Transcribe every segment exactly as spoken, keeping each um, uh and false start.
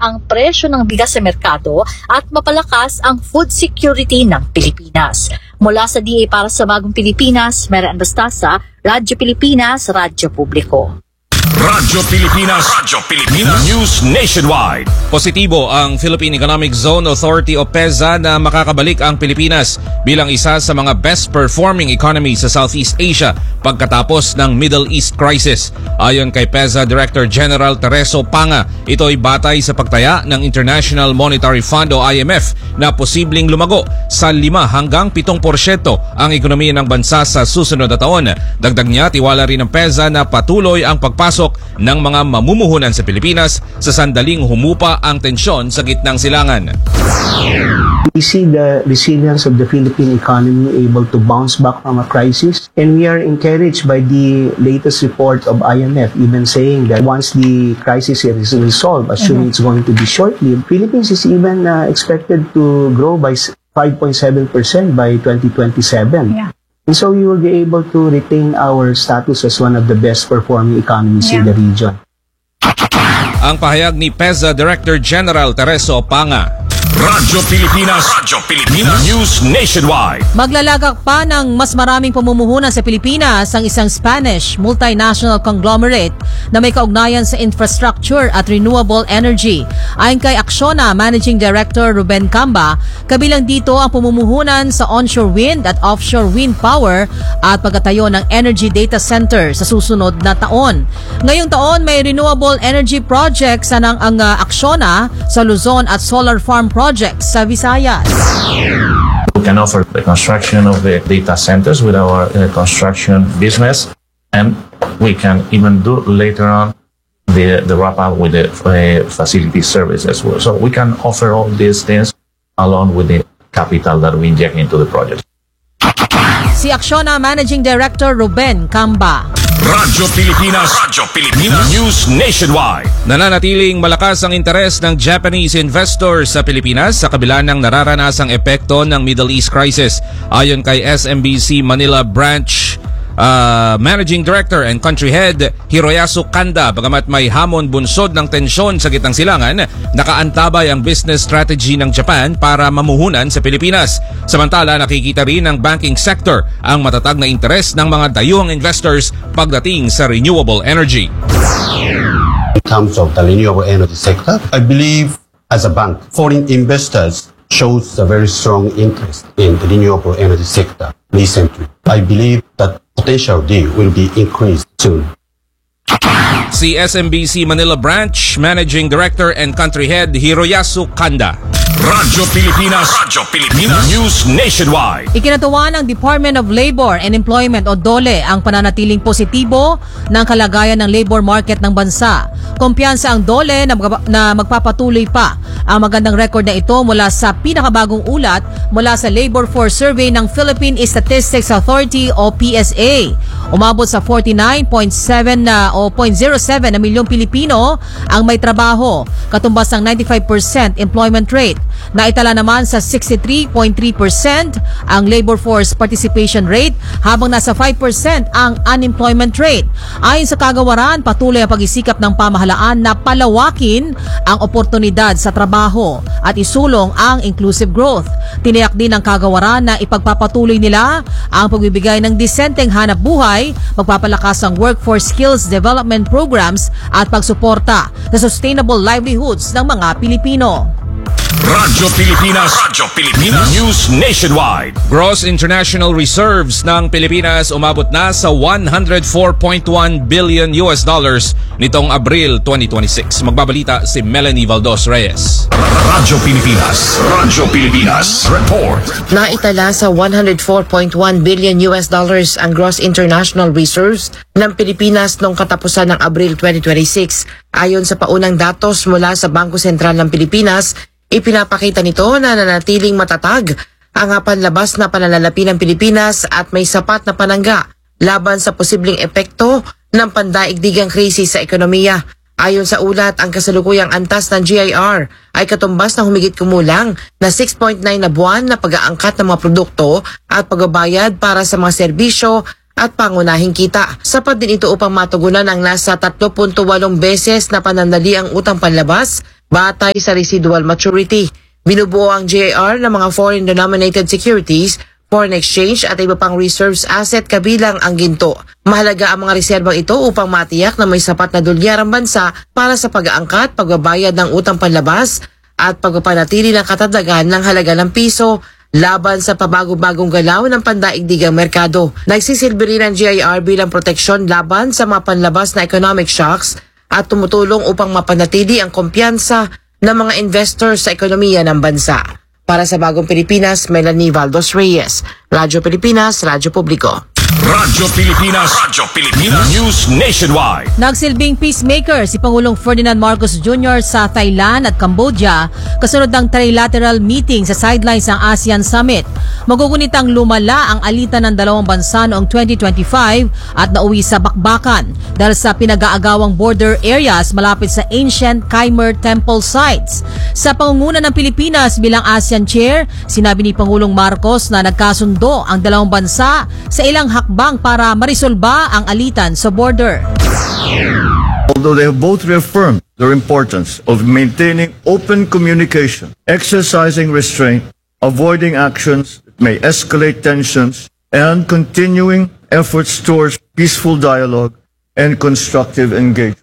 ang presyo ng bigas sa merkado at mapalakas ang food security ng Pilipinas. Mula sa D A para sa Bagong Pilipinas, Mera Anastasa, Radyo Pilipinas, Radyo Publiko. Radyo Pilipinas, Radyo Pilipinas, News Nationwide. Positibo ang Philippine Economic Zone Authority o PEZA na makakabalik ang Pilipinas bilang isa sa mga best performing economy sa Southeast Asia pagkatapos ng Middle East crisis. Ayon kay PEZA Director General Tereso Panga, ito ay batay sa pagtaya ng International Monetary Fund o I M F na posibleng lumago sa lima hanggang pitong porsyento ang ekonomiya ng bansa sa susunod na taon. Dagdag niya, tiwala rin ng PEZA na patuloy ang pagpasok ng mga mamumuhunan sa Pilipinas sa sandaling humupa ang tensyon sa gitnang silangan. We see the resilience of the Philippine economy able to bounce back from a crisis, and we are encouraged by the latest report of I M F even saying that once the crisis is resolved, assuming mm-hmm. it's going to be short-lived, Philippines is even uh, expected to grow by five point seven percent by twenty twenty-seven. Yeah. And so we will be able to retain our status as one of the best performing economies yeah. in the region. Ang pahayag ni PEZA Director General Tereso Panga. Radyo Pilipinas, Radyo Pilipinas, News Nationwide. Maglalagak pa ng mas maraming pamumuhunan sa Pilipinas ang isang Spanish multinational conglomerate na may kaugnayan sa infrastructure at renewable energy. Ayon kay Acciona Managing Director Ruben Camba, kabilang dito ang pamumuhunan sa onshore wind at offshore wind power at pagtatayo ng energy data center sa susunod na taon. Ngayong taon may renewable energy projects ang ang uh, Acciona sa Luzon at solar farm projects sa Visayas. We can offer the construction of the data centers with our uh, construction business, and we can even do later on the, the wrap up with the uh, facility service as well. So we can offer all these things along with the capital that we inject into the project. Si Acciona Managing Director Ruben Camba. Radyo Pilipinas, Radyo Pilipinas, News Nationwide. Nananatiling malakas ang interes ng Japanese investors sa Pilipinas sa kabila ng nararanasang epekto ng Middle East crisis. Ayon kay S M B C Manila Branch uh, Managing Director and Country Head Hiroyasu Kanda, bagamat may hamon bunsod ng tensyon sa gitnang silangan, nakaantabay ang business strategy ng Japan para mamuhunan sa Pilipinas. Samantala, nakikita rin ng banking sector ang matatag na interes ng mga dayuhang investors pagdating sa renewable energy. In terms of the renewable energy sector, I believe as a bank, foreign investors shows a very strong interest in the renewable energy sector recently. I believe that potential deal will be increased soon. Si S M B C Manila Branch Managing Director and Country Head Hiroyasu Kanda. Radyo Pilipinas, Radyo Pilipinas, News Nationwide. Ikinatuwa ng Department of Labor and Employment o DOLE ang pananatiling positibo ng kalagayan ng labor market ng bansa. Kumpiyansa ang DOLE na, mag- na magpapatuloy pa ang magandang record na ito mula sa pinakabagong ulat mula sa Labor Force Survey ng Philippine Statistics Authority o P S A. Umabot sa forty-nine point seven na o zero point zero seven na milyong Pilipino ang may trabaho, katumbas ng ninety-five percent employment rate. Naitala naman sa sixty-three point three percent ang labor force participation rate, habang nasa five percent ang unemployment rate. Ayon sa kagawaran, patuloy ang pag-isikap ng pamahalaan na palawakin ang oportunidad sa trabaho at isulong ang inclusive growth. Tiniyak din ng kagawaran na ipagpapatuloy nila ang pagbibigay ng disenteng hanap buhay, magpapalakas ang workforce skills development programs at pagsuporta sa sustainable livelihoods ng mga Pilipino. Radyo Pilipinas, Radyo Pilipinas, News Nationwide. Gross international reserves ng Pilipinas umabot na sa one hundred four point one billion U S dollars nitong Abril twenty twenty-six. Magbabalita si Melanie Valdos Reyes. Radyo Pilipinas, Radyo Pilipinas, report. Naitala sa one hundred four point one billion U S dollars ang gross international reserves ng Pilipinas noong katapusan ng Abril twenty twenty-six. Ayon sa paunang datos mula sa Bangko Sentral ng Pilipinas, ipinapakita nito na nanatiling matatag ang panlabas na pananalapi ng Pilipinas at may sapat na panangga laban sa posibleng epekto ng pandaigdigang krisis sa ekonomiya. Ayon sa ulat, ang kasalukuyang antas ng G I R ay katumbas na humigit kumulang na six point nine na buwan na pag-aangkat ng mga produkto at pagbabayad para sa mga serbisyo at pangunahing kita. Sapat din ito upang matugunan ang nasa three point eight beses na panandali ang utang panlabas batay sa residual maturity. Binubuo ang G A R ng mga foreign-denominated securities, foreign exchange at iba pang reserves asset kabilang ang ginto. Mahalaga ang mga reserbang ito upang matiyak na may sapat na dolyar ang bansa para sa pag-aangkat, pagbabayad ng utang panlabas at pagpapanatili ng katatagan ng halaga ng piso laban sa pabago-bagong galaw ng pandaigdigang merkado. Nagsisilbi rin ang G I R bilang proteksyon laban sa mga panlabas na economic shocks at tumutulong upang mapanatili ang kumpiyansa ng mga investors sa ekonomiya ng bansa. Para sa Bagong Pilipinas, Melanie Valdos Reyes, Radyo Pilipinas, Radyo Publiko. Radyo Pilipinas, Radyo Pilipinas, News Nationwide. Nagsilbing peacemaker si Pangulong Ferdinand Marcos Junior sa Thailand at Cambodia kasunod ng trilateral meeting sa sidelines ng ASEAN Summit. Magugunitang lumala ang alitan ng dalawang bansa noong twenty twenty-five at nauwi sa bakbakan dahil sa pinag-aagawang border areas malapit sa ancient Khmer temple sites. Sa pangunguna ng Pilipinas bilang ASEAN Chair, sinabi ni Pangulong Marcos na nagkasundo ang dalawang bansa sa ilang hakbang para marisolba ang alitan sa border. Although they have both reaffirmed the importance of maintaining open communication, exercising restraint, avoiding actions that may escalate tensions, and continuing efforts towards peaceful dialogue and constructive engagement.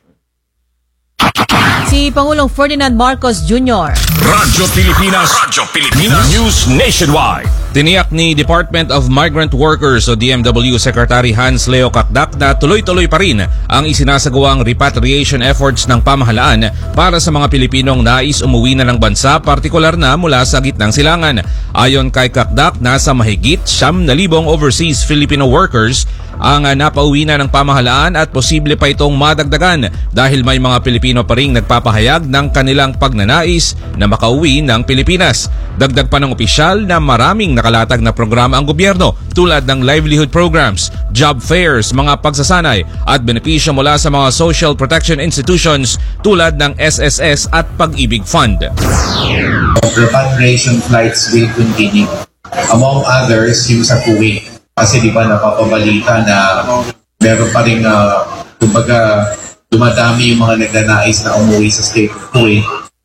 Si Pangulong Ferdinand Marcos Junior Radyo Pilipinas, Radyo Pilipinas, News Nationwide. Tiniyak ni Department of Migrant Workers o D M W Secretary Hans Leo Kakdak na tuloy-tuloy pa rin ang isinasagawang repatriation efforts ng pamahalaan para sa mga Pilipinong nais umuwi na ng bansa, partikular na mula sa gitnang silangan. Ayon kay Kakdak, nasa mahigit siyam na libong overseas Filipino workers ang napauwi na ng pamahalaan at posible pa itong madagdagan dahil may mga Pilipino pa ring nagpapahayag ng kanilang pagnanais na makauwi ng Pilipinas. Dagdag pa ng opisyal na maraming nakalatag na programa ang gobyerno tulad ng livelihood programs, job fairs, mga pagsasanay at benepisyo mula sa mga social protection institutions tulad ng S S S at Pag-ibig Fund. Repatriation flights will continue. Among others, yung sa Kuwait. Kasi di ba napapabalita na meron pa rin, uh, kumbaga, dumadami yung mga nagnanais na umuwi sa state of Kuwait.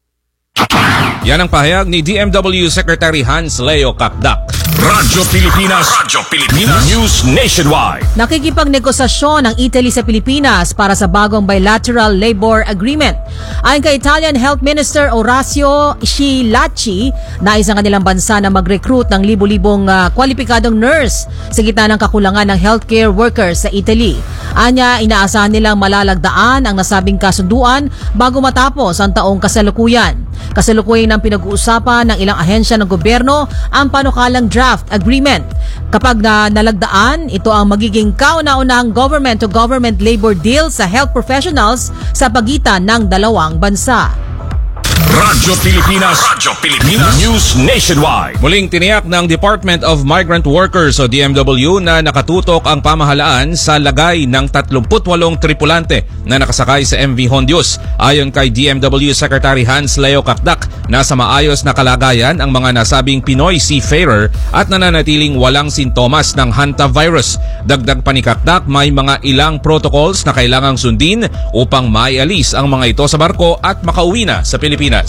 Yan ang pahayag ni D M W Secretary Hans Leo Kakdak. Radyo Pilipinas, Radyo Pilipinas, News Nationwide. Nakikipagnegosasyon ang Italy sa Pilipinas para sa bagong bilateral labor agreement. Ayon kay Italian Health Minister Orazio Schillaci, nais ang kanilang bansa na mag-recruit ng libu-libong uh, kwalipikadong nurse sa gitna ng kakulangan ng healthcare workers sa Italy. Anya, inaasahan nilang malalagdaan ang nasabing kasunduan bago matapos ang taong kasalukuyan. Kasalukuyan ng pinag-uusapan ng ilang ahensya ng gobyerno ang panukalang draft agreement. Kapag na nalagdaan, ito ang magiging kauna-unahang government-to-government labor deal sa health professionals sa pagitan ng dalawang bansa. Radyo Pilipinas, Radyo Pilipinas, News Nationwide. Muling tiniyak ng Department of Migrant Workers o D M W na nakatutok ang pamahalaan sa lagay ng tatlumpu't walong tripulante na nakasakay sa M V Hondios. Ayon kay D M W Secretary Hans Leo Kakdak, nasa maayos na kalagayan ang mga nasabing Pinoy seafarer at nananatiling walang sintomas ng hantavirus. Dagdag pa ni Kakdak, may mga ilang protocols na kailangang sundin upang maialis ang mga ito sa barko at makauwi na sa Pilipinas.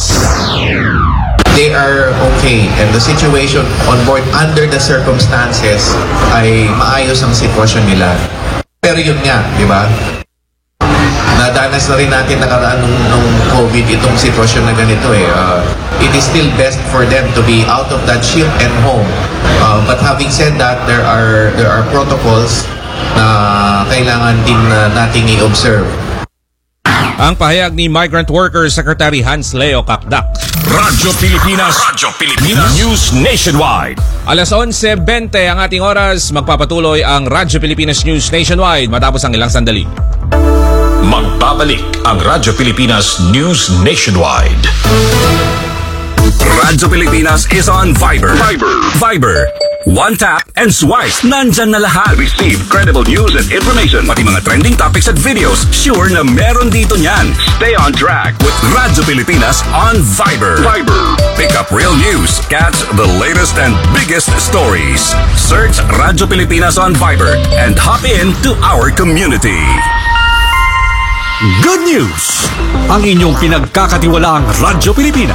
They are okay and the situation on board under the circumstances ay maayos ang sitwasyon nila. Pero yun nga, di ba? Nadanas na rin natin nakaraan nung, nung COVID itong sitwasyon na ganito eh. Uh, it is still best for them to be out of that ship and home. Uh, but having said that, there are there are protocols na kailangan din uh, nating i-observe. Ang pahayag ni Migrant Workers Secretary Hans Leo Kakdak. Radyo Pilipinas, Radyo Pilipinas, News Nationwide. Alas onse bente ang ating oras, magpapatuloy ang Radyo Pilipinas News Nationwide matapos ang ilang sandali. Magbabalik ang Radyo Pilipinas News Nationwide. Radyo Pilipinas is on Viber. Viber. Viber. One tap and swipe. Nandyan na lahat. Receive credible news and information. Pati mga trending topics at videos. Sure na meron dito niyan. Stay on track with Radyo Pilipinas on Viber. Viber. Pick up real news. Catch the latest and biggest stories. Search Radyo Pilipinas on Viber and hop in to our community. Good news! Ang inyong pinagkakatiwalaang Radyo Pilipinas